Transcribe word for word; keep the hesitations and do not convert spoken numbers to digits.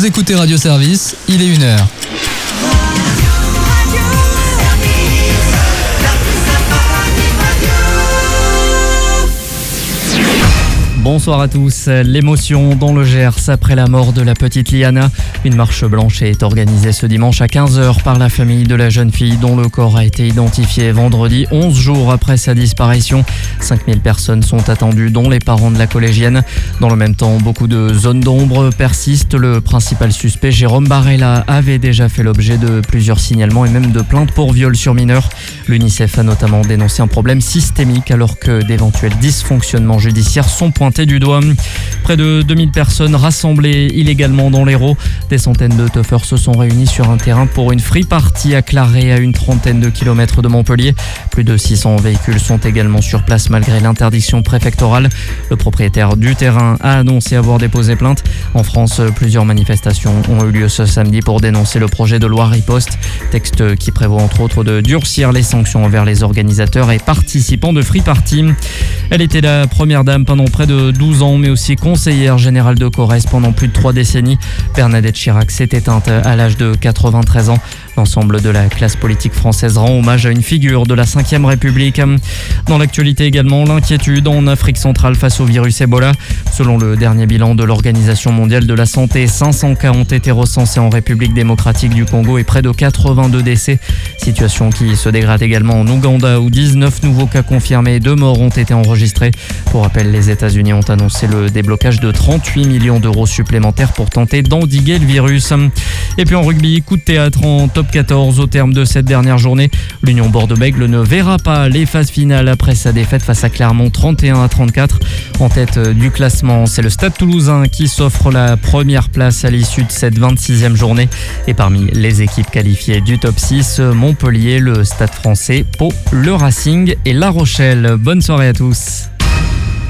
Vous écoutez Radio Service, il est une heure. Bonsoir à tous. L'émotion dans le Gers après la mort de la petite Liana. Une marche blanche est organisée ce dimanche à quinze heures par la famille de la jeune fille dont le corps a été identifié vendredi, onze jours après sa disparition. cinq mille personnes sont attendues, dont les parents de la collégienne. Dans le même temps, beaucoup de zones d'ombre persistent. Le principal suspect, Jérôme Barella, avait déjà fait l'objet de plusieurs signalements et même de plaintes pour viol sur mineurs. L'UNICEF a notamment dénoncé un problème systémique alors que d'éventuels dysfonctionnements judiciaires sont pointés du doigt. Près de deux mille personnes rassemblées illégalement dans l'Hérault. Des centaines de teufeurs se sont réunis sur un terrain pour une free party à Claré, à une trentaine de kilomètres de Montpellier. Plus de six cents véhicules sont également sur place malgré l'interdiction préfectorale. Le propriétaire du terrain a annoncé avoir déposé plainte. En France, plusieurs manifestations ont eu lieu ce samedi pour dénoncer le projet de loi Riposte, texte qui prévoit entre autres de durcir les sanctions envers les organisateurs et participants de free party. Elle était la première dame pendant près de douze ans, mais aussi conseillère générale de Corrèze pendant plus de trois décennies. Bernadette Chirac s'est éteinte à l'âge de quatre-vingt-treize ans. L'ensemble de la classe politique française rend hommage à une figure de la cinquième République. Dans l'actualité également, l'inquiétude en Afrique centrale face au virus Ebola. Selon le dernier bilan de l'Organisation mondiale de la santé, cinq cents cas ont été recensés en République démocratique du Congo et près de quatre-vingt-deux décès. Situation qui se dégrade également en Ouganda où dix-neuf nouveaux cas confirmés et deux morts ont été enregistrés. Pour rappel, les États-Unis ont annoncé le déblocage de trente-huit millions d'euros supplémentaires pour tenter d'endiguer le virus. Et puis en rugby, coup de théâtre en top quatorze au terme de cette dernière journée. L'Union Bordeaux-Bègles ne verra pas les phases finales après sa défaite face à Clermont trente et un à trente-quatre. En tête du classement, c'est le Stade Toulousain qui s'offre la première place à l'issue de cette vingt-sixième journée. Et parmi les équipes qualifiées du top six, Montpellier, le Stade Français, Pau, le Racing et La Rochelle. Bonne soirée à tous.